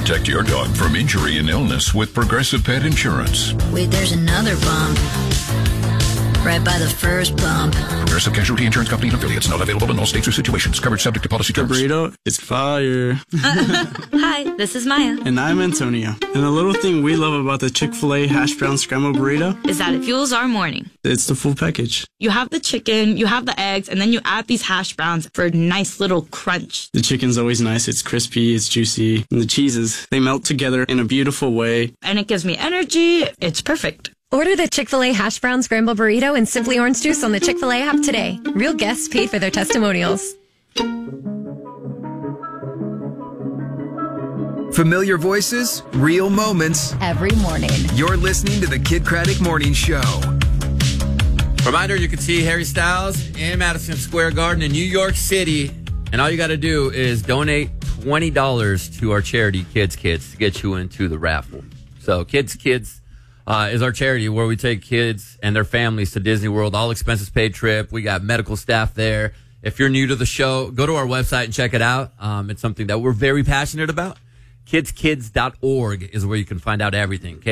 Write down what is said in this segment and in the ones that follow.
Protect your dog from injury and illness with Progressive Pet Insurance. Wait, there's another bump. Right by the first bump. Progressive Casualty Insurance Company and affiliates. Not available in all states or situations. Coverage subject to policy terms. Burrito, it's fire. Hi, this is Maya. And I'm Antonio. And the little thing we love about the Chick-fil-A hash brown scrambled burrito is that it fuels our morning. It's the full package. You have the chicken, you have the eggs, and then you add these hash browns for a nice little crunch. The chicken's always nice. It's crispy, it's juicy. And the cheeses, they melt together in a beautiful way. And it gives me energy. It's perfect. Order the Chick-fil-A hash brown scrambled burrito and Simply Orange Juice on the Chick-fil-A app today. Real guests paid for their testimonials. Familiar voices, real moments. Every morning. You're listening to the Kid Craddock Morning Show. Reminder, you can see Harry Styles in Madison Square Garden in New York City. And all you got to do is donate $20 to our charity, Kids to get you into the raffle. So Kids is our charity where we take kids and their families to Disney World, all expenses paid trip. We got medical staff there. If you're new to the show, go to our website and check it out. It's something that we're very passionate about. Kidskids.org is where you can find out everything.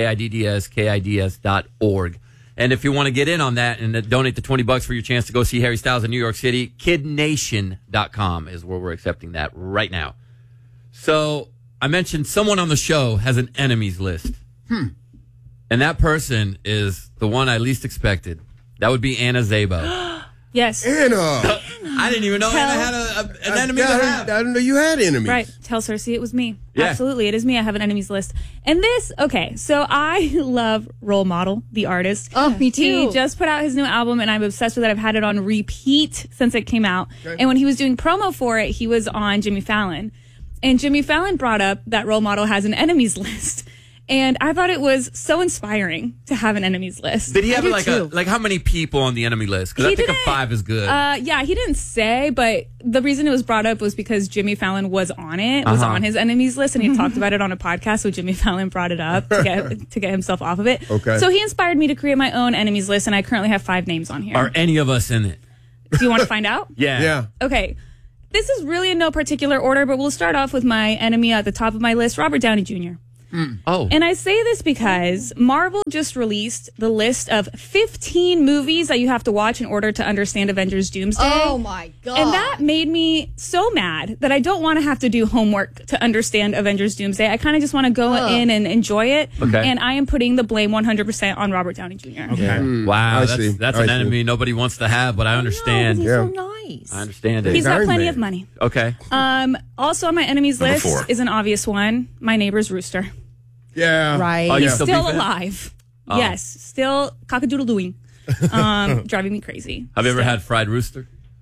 KIDS.org. And if you want to get in on that and donate the $20 for your chance to go see Harry Styles in New York City, KidNation.com is where we're accepting that right now. So I mentioned someone on the show has an enemies list. And that person is the one I least expected. That would be Anna Szabo. Yes. Anna. I didn't even know Anna had an enemy to have. I didn't know you had enemies. Right. Tell Cersei it was me. Yeah. Absolutely. It is me. I have an enemies list. And so I love Role Model, the artist. Oh, me too. He just put out his new album, and I'm obsessed with it. I've had it on repeat since it came out. Okay. And when he was doing promo for it, he was on Jimmy Fallon. And Jimmy Fallon brought up that Role Model has an enemies list. And I thought it was so inspiring to have an enemies list. Did he have like how many people on the enemy list? Because I think a 5 is good. Yeah, he didn't say, but the reason it was brought up was because Jimmy Fallon was on it, was on his enemies list, and he talked about it on a podcast. So Jimmy Fallon brought it up to get himself off of it. Okay. So he inspired me to create my own enemies list, and I currently have 5 names on here. Are any of us in it? Do you want to find out? Yeah. Okay. This is really in no particular order, but we'll start off with my enemy at the top of my list, Robert Downey Jr. Oh. And I say this because Marvel just released the list of 15 movies that you have to watch in order to understand Avengers Doomsday. Oh, my God. And that made me so mad that I don't want to have to do homework to understand Avengers Doomsday. I kind of just want to go in and enjoy it. Okay. And I am putting the blame 100% on Robert Downey Jr. Okay. Wow. I That's see. an enemy nobody wants to have, but I understand. He's so nice. I understand it. He's got Iron plenty Man. of money. Okay. Also on my enemies Number list 4. is an obvious one. My neighbor's rooster. Yeah. Right. Oh, you He's still still beef it? alive. Oh. Yes, still cock-a-doodle-dooing. Driving me crazy. Have you ever had fried rooster?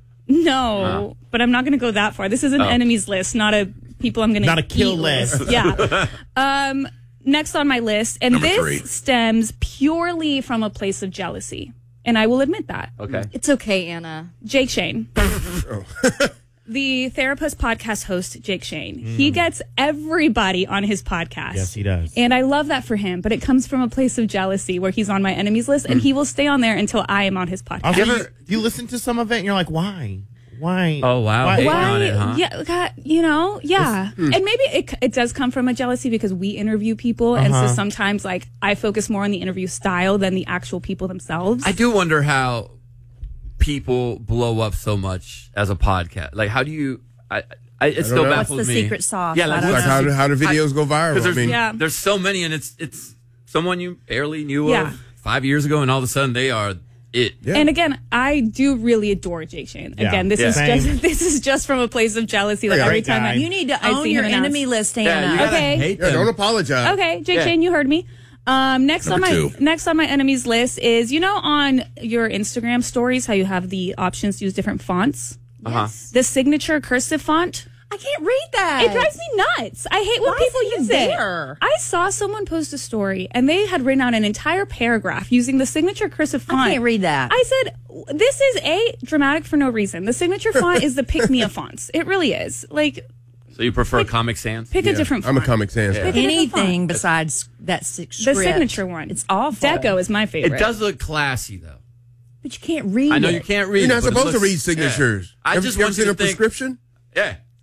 No, but I'm not going to go that far. This is an enemies list, not a people I'm going to Not a kill list. Yeah. Next on my list, and Number this 3. stems purely from a place of jealousy, and I will admit that. Okay. It's okay, Anna. Jake Shane. The Therapist podcast host, Jake Shane. He gets everybody on his podcast. Yes, he does. And I love that for him, but it comes from a place of jealousy where he's on my enemies list, and he will stay on there until I am on his podcast. Also, you listen to some of it and you're like, why? Why? Oh, wow. Why? Hating on it, huh? Yeah, God, yeah. And maybe it does come from a jealousy because we interview people, and so sometimes like I focus more on the interview style than the actual people themselves. I do wonder how people blow up so much as a podcast. Like, how do you? It still know. baffles me. What's the secret sauce? Yeah, I like, don't Like know. how do videos go viral? Because I mean, there's so many, and it's someone you barely knew Yeah. of 5 years ago, and all of a sudden they are it. Yeah. And again, I do really adore Jake Shane. Yeah. Again, this Same. is just from a place of jealousy. Like Yeah. every Great time guy. You need to I own see your him announce. enemy list, Yeah, Anna. you gotta Okay. hate yeah, them. don't apologize. Okay, Jake Yeah. Shane, you heard me. Next Number on 2. my enemies list is, on your Instagram stories how you have the options to use different fonts. Yes. The signature cursive font. I can't read that. It drives me nuts. I hate when Why is people it even use there? it. I saw someone post a story and they had written out an entire paragraph using the signature cursive font. I can't read that. I said, this is dramatic for no reason. The signature font is the pick-me-up fonts. It really is. Like, So you prefer Comic Sans? pick a different font. I'm a Comic Sans. Pick a different Anything font. besides that The script. signature one. It's awful. Deco is my favorite. It does look classy, though. But you can't read I know it. you can't read. You're it, not but it supposed to looks- read signatures. Yeah. I Have just you ever want you seen to a think- prescription? Yeah.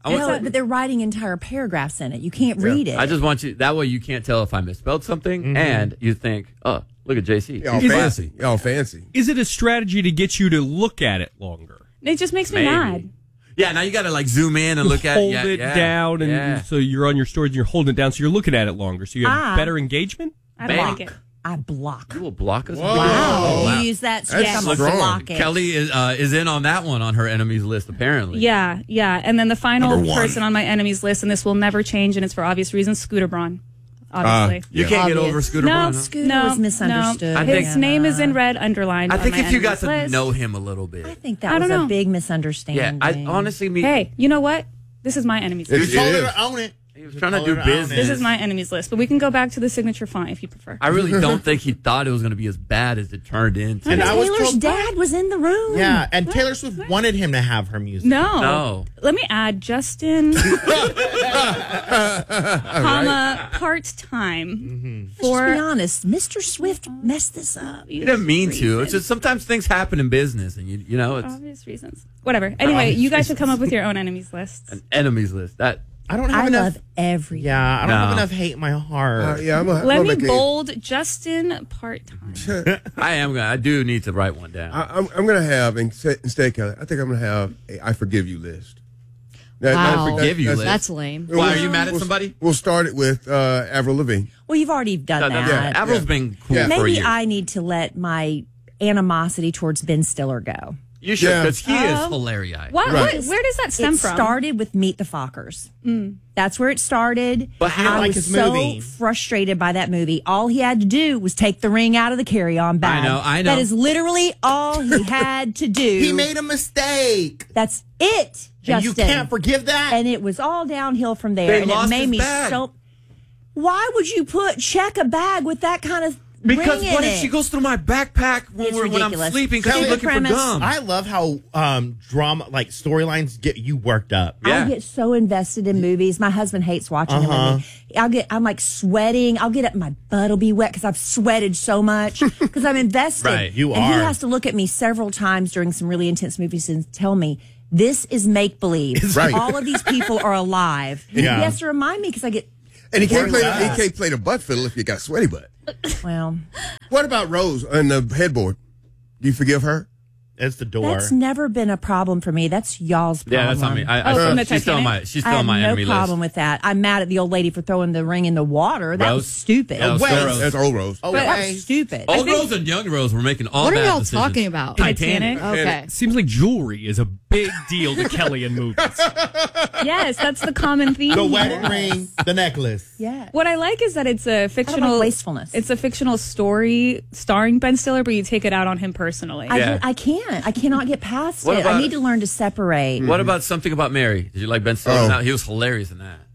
But they're writing entire paragraphs in it. You can't read it. I just want you, that way you can't tell if I misspelled something, and you think, oh, look at JC. Y'all fancy. Y'all fancy. Is it a strategy to get you to look at it longer? It just makes me mad. Yeah, now you got to like zoom in and look at it. Hold it down, and so you're on your stories and you're holding it down, so you're looking at it longer, so you have better engagement? I don't like it. I block. You will block us? Wow. Oh, wow. You use that stick, I'm going to block it. Kelly is in on that one on her enemies list, apparently. Yeah. And then the final Number 1. person on my enemies list, and this will never change, and it's for obvious reasons, Scooter Braun. Obviously. You can't get over Scooter Braun, huh? Scooter was misunderstood. No. His name is in red underlined. I think on my if you got enemies to list. know him a little bit. I think that was a big misunderstanding. Yeah, I honestly mean. Hey, you know what? This is my enemies list. You told her to own it. He was trying to do business. This is my enemies list, but we can go back to the signature font if you prefer. I really don't think he thought it was going to be as bad as it turned into. And I was Taylor's told dad was in the room. Yeah, and Taylor Swift wanted him to have her music. No. Let me add Justin, comma, part-time. Let's just be honest, Mr. Swift messed this up. He didn't mean to. It's just sometimes things happen in business, and you know it's obvious reasons. Whatever. Anyway, you guys should come up with your own enemies list. an enemies list. That I don't have enough. love everything. Yeah, I don't have No. enough hate in my heart. Let me bold Justin part-time. I do need to write one down. I'm going to have, instead, Kelly, I think I'm going to have a I forgive you list. Wow. Forgive you list. That's lame. Why, are you mad at somebody? We'll start it with Avril Lavigne. Well, you've already done that. Avril's been cool for a Maybe year. I need to let my animosity towards Ben Stiller go. You should, because he is hilarious. Where does that stem it from? started with Meet the Fockers. That's where it started. But how- I like was his so movie. frustrated by that movie. All he had to do was take the ring out of the carry-on bag. I know. That is literally all he had to do. He made a mistake. That's it, Justin. And you can't forgive that. And it was all downhill from there. They and lost it made his me bag. so. Why would you check a bag with that kind of Because ring what in if it? she goes through my backpack when I'm ridiculous. sleeping because she's Stupid looking for premise. gum? I love how drama, storylines get you worked up. Yeah. I get so invested in movies. My husband hates watching them with me. I'm like sweating. I'll get up, my butt will be wet because I've sweated so much because I'm invested. Right, you and are. he has to look at me several times during some really intense movies and tell me, this is make believe. Right. All of these people are alive. Yeah. He has to remind me because I get, And he can't play the butt fiddle if you got sweaty butt. well, What about Rose and the headboard? Do you forgive her? It's the door. that's never been a problem for me. That's y'all's problem. Yeah, that's on me. from the She's still on Titanic? she's I still have on my no enemy problem list. with that. I'm mad at the old lady for throwing the ring in the water. That was Rose? stupid. Yeah, that was Wait. still Rose. That's old Rose. Oh, That wait. was stupid. Old Rose and Young Rose were making all What are bad y'all decisions. talking about? Titanic. Okay. Seems like jewelry is a big deal to Kelly in movies. Yes, that's the common theme. The here. wedding ring, the necklace. Yeah. What I like is that it's a fictional wastefulness. It's a fictional story starring Ben Stiller, but you take it out on him personally. Yeah. I can't. I cannot get past What it. about- I need to learn to separate. What about Something About Mary? Did you like Ben Stiller? Oh. No, he was hilarious in that.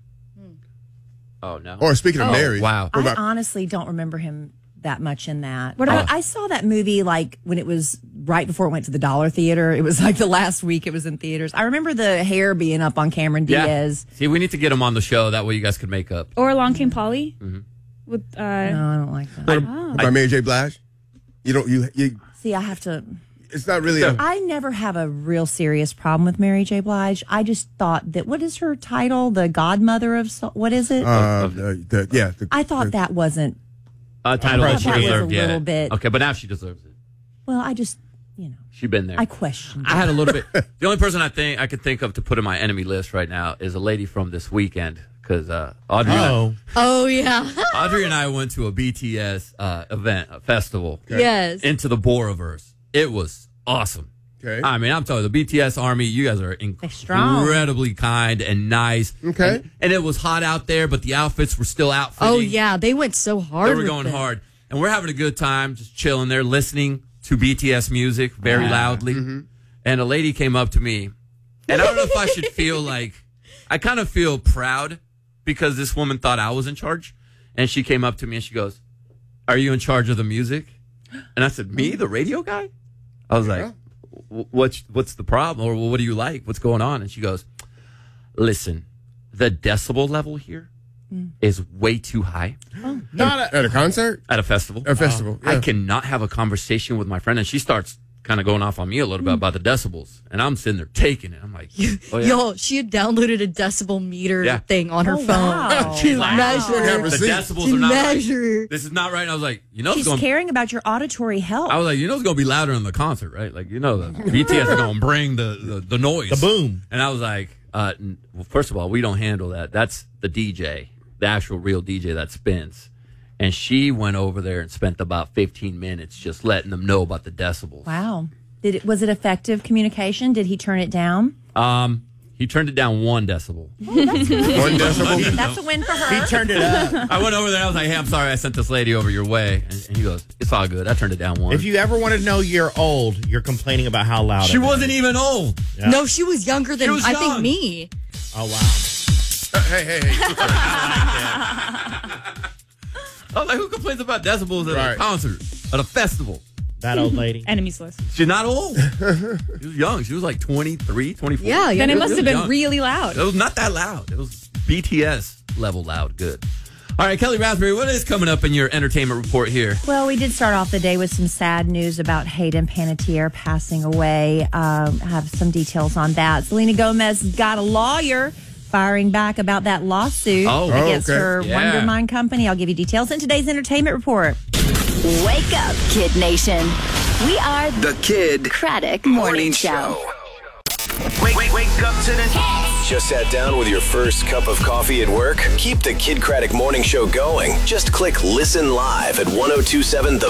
Oh no. Or speaking of Mary. Wow. What I about, honestly don't remember him that much in that. What about- I saw that movie like when it was right before it went to the Dollar Theater. It was like the last week it was in theaters. I remember the hair being up on Cameron Yeah. Diaz. See, we need to get him on the show. That way you guys could make up. Or Along Came Polly. With No, I don't like that. what about Mary J. Blige? You don't. You. See, I have to. It's not really a. I never have a real serious problem with Mary J. Blige. I just thought that, what is her title? The godmother of, what is it? I thought that wasn't, Title that she that was a deserved. little Yeah. bit- Okay, but now she deserves it. well, I just, She's been there. I questioned. I had a little bit. The only person I could think of to put in my enemy list right now is a lady from this weekend because Audrey. Oh, yeah. Audrey and I went to a BTS event, a festival. Yes. Into the Boroverse. It was awesome. Okay. I mean, I'm telling you, the BTS Army, you guys are strong. incredibly kind and nice. Okay. And it was hot out there, but the outfits were still outfitting. Oh, yeah. They went so hard. They were with going them. hard. And we're having a good time, just chilling there, listening to BTS music very loudly. And a lady came up to me. And I don't know if I should feel like, I kind of feel proud because this woman thought I was in charge. And she came up to me and she goes, "Are you in charge of the music?" And I said, "Me, the radio guy?" I was like, what's the problem? Or what do you like? What's going on? And she goes, "Listen, the decibel level here is way too high." At a concert? At a festival. A festival. I yeah. cannot have a conversation with my friend. And she starts kind of going off on me a little bit about the decibels, and I'm sitting there taking it. I'm like, oh, yeah. Yo, she had downloaded a decibel meter thing on her phone wow. to measure. The decibels are not right. This is not right. And I was like, She's caring about your auditory health. I was like, it's going to be louder in the concert, right? Like, the BTS are going to bring the noise. The boom. And I was like, well, first of all, we don't handle that. That's the DJ, the actual real DJ that spins. And she went over there and spent about 15 minutes just letting them know about the decibels. Wow. Was it effective communication? Did he turn it down? He turned it down 1 decibel. Oh, that's good. 1 decibel? That's a win for her. He turned it up. I went over there. I was like, hey, I'm sorry I sent this lady over your way. And he goes, it's all good. I turned it down 1. If you ever want to know you're old, you're complaining about how loud she wasn't even old. Yeah. No, she was younger than, I think, me. Oh, wow. Hey. I was like, who complains about decibels at a concert, at a festival? That old lady. Enemies list. She's not old. She was young. She was like 23, 24. Yeah, then it must have been young. really loud. It was not that loud. It was BTS level loud. Good. All right, Kelly Raspberry, what is coming up in your entertainment report here? Well, we did start off the day with some sad news about Hayden Panettiere passing away. Have some details on that. Selena Gomez got a lawyer firing back about that lawsuit against her Wonder Mind company. I'll give you details in today's entertainment report. Wake up, Kid Nation. We are The Kid Craddock Morning Show. Wake up to the... Just sat down with your first cup of coffee at work? Keep the Kid Craddock Morning Show going. Just click Listen Live at 1027 The